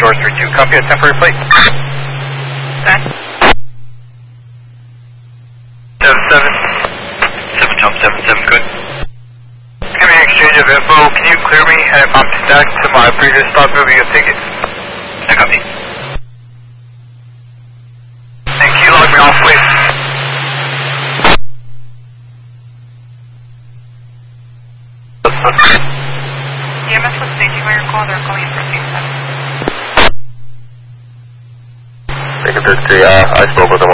Shore 32, copy a temporary plate. Okay. 77. 777, good. Give me an exchange of info. Can you clear me? And if I'm stacked to my previous stop, moving a ticket. I copy. And can you log me off, please? EMS was staging on your call. They're calling in for C7. Take a 53, I spoke with them